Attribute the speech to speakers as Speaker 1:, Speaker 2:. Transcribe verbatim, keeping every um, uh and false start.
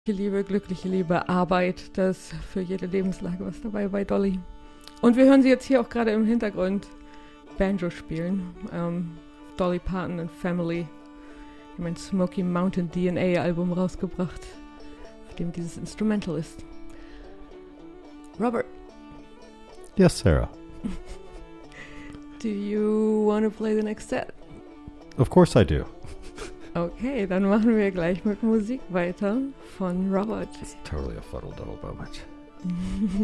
Speaker 1: Liebe, glückliche Liebe, Arbeit, da ist für jede Lebenslage was dabei bei Dolly. Und wir hören sie jetzt hier auch gerade im Hintergrund Banjo spielen. Ähm, Dolly Parton and Family. Die haben ein Smoky Mountain D N A Album rausgebracht, auf dem dieses Instrumental ist. Robert.
Speaker 2: Yes, Sarah.
Speaker 1: Do you want to play the next set?
Speaker 2: Of course I do.
Speaker 1: Okay, dann machen wir gleich mit Musik weiter von Robert.
Speaker 2: It's totally a fuddle-duddle moment.